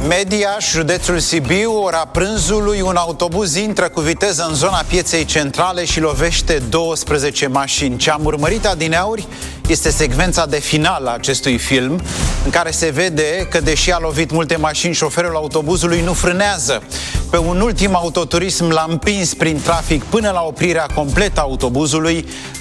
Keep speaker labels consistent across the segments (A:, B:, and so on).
A: Mediaș, județul Sibiu, ora prânzului, un autobuz intră cu viteză în zona pieței centrale și lovește 12 mașini. Ce am urmărit adineauri este secvența de final a acestui film, în care se vede că, deși a lovit multe mașini, șoferul autobuzului nu frânează. Pe un ultim autoturism l-a împins prin trafic până la oprirea completă a autobuzului.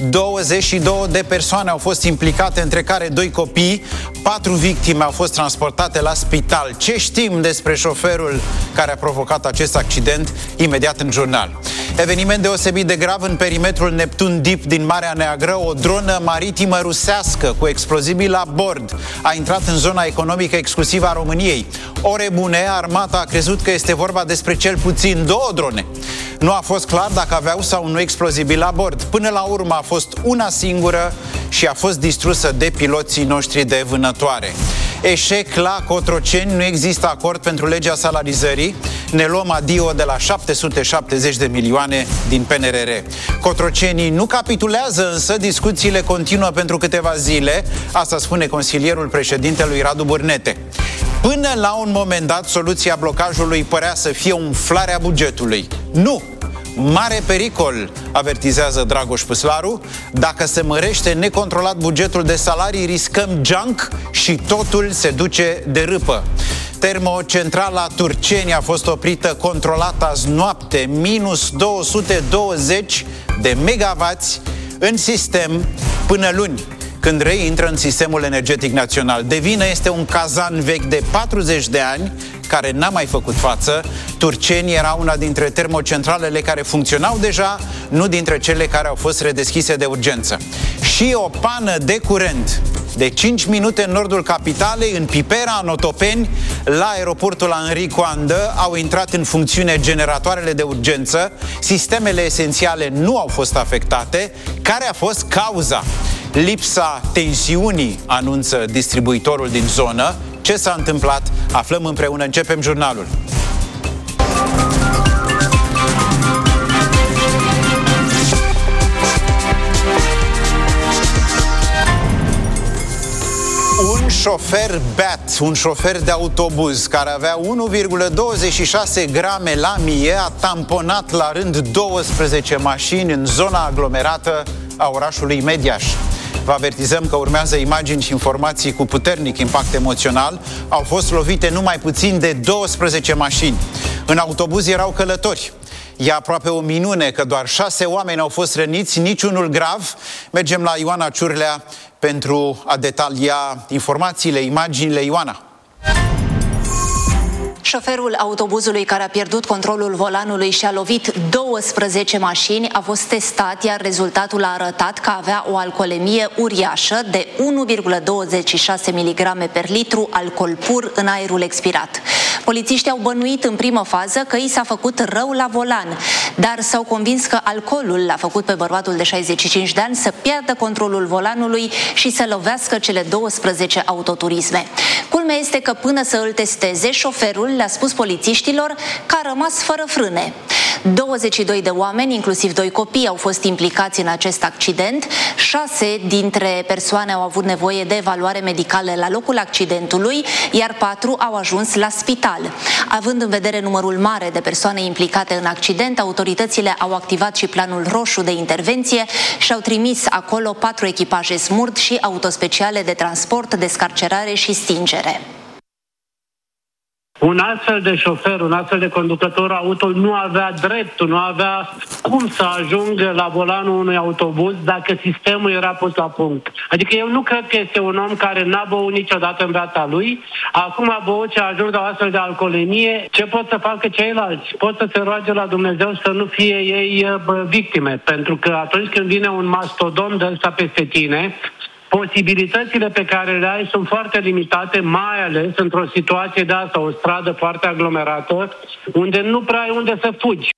A: 22 de persoane au fost implicate, între care 2 copii. 4 victime au fost transportate la spital. Ce știm despre șoferul care a provocat acest accident? Imediat în jurnal. Eveniment deosebit de grav în perimetrul Neptun Deep din Marea Neagră. O dronă maritimă rusească cu explozibil la bord a intrat în zona economică exclusivă a României. Ore bune, armata a crezut că este vorba despre cel puțin 2 drone. Nu a fost clar dacă aveau sau nu explozibil la bord. Până la urmă a fost una singură și a fost distrusă de piloții noștri de vânătoare. Eșec la Cotroceni, nu există acord pentru legea salarizării. Ne luăm adio de la 770 de milioane din PNRR. Cotrocenii nu capitulează, însă discuțiile continuă pentru câteva zile. Asta spune consilierul președintelui Radu Bârnete. Până la un moment dat, soluția blocajului părea să fie umflarea bugetului. Nu! Mare pericol, avertizează Dragoș Păslaru. Dacă se mărește necontrolat bugetul de salarii, riscăm junk și totul se duce de râpă. Termocentrala Turceni a fost oprită controlat azi noapte. Minus 220 de megavați în sistem până luni, când reintră în sistemul energetic național. De vină este un cazan vechi de 40 de ani, care n-a mai făcut față. Turceni era una dintre termocentralele care funcționau deja, nu dintre cele care au fost redeschise de urgență. Și o pană de curent de 5 minute în nordul capitalei, în Pipera, în Otopeni, la aeroportul Henri Coandă, au intrat în funcțiune generatoarele de urgență. Sistemele esențiale nu au fost afectate. Care a fost cauza? Lipsa tensiunii, anunță distribuitorul din zonă. Ce s-a întâmplat? Aflăm împreună. Începem jurnalul. Un șofer beat, un șofer de autobuz care avea 1,26 grame la mie, a tamponat la rând 12 mașini în zona aglomerată a orașului Mediaș. Vă avertizăm că urmează imagini și informații cu puternic impact emoțional. Au fost lovite numai puțin de 12 mașini. În autobuz erau călători. E aproape o minune că doar 6 oameni au fost răniți, niciunul grav. Mergem la Ioana Ciurlea pentru a detalia informațiile, imaginile. Ioana.
B: Șoferul autobuzului care a pierdut controlul volanului și a lovit 12 mașini a fost testat, iar rezultatul a arătat că avea o alcoolemie uriașă de 1,26 mg per litru alcool pur în aerul expirat. Polițiștii au bănuit în primă fază că i s-a făcut rău la volan, dar s-au convins că alcoolul l-a făcut pe bărbatul de 65 de ani să piardă controlul volanului și să lovească cele 12 autoturisme. Culmea este că până să îl testeze, șoferul le-a spus polițiștilor că a rămas fără frâne. 22 de oameni, inclusiv 2 copii, au fost implicați în acest accident. 6 dintre persoane au avut nevoie de evaluare medicală la locul accidentului, iar 4 au ajuns la spital. Având în vedere numărul mare de persoane implicate în accident, autoritățile au activat și planul roșu de intervenție și au trimis acolo 4 echipaje SMURD și autospeciale de transport, descarcerare și stingere.
C: Un astfel de șofer, un astfel de conducător auto nu avea dreptul, nu avea cum să ajungă la volanul unui autobuz dacă sistemul era pus la punct. Adică eu nu cred că este un om care n-a băut niciodată în viața lui, acum a băut și a ajuns la o astfel de alcoolemie. Ce pot să facă ceilalți? Pot să se roage la Dumnezeu să nu fie ei victime, pentru că atunci când vine un mastodon de ăsta peste tine, posibilitățile pe care le ai sunt foarte limitate, mai ales într-o situație de asta, o stradă foarte aglomerată, unde nu prea ai unde să fugi.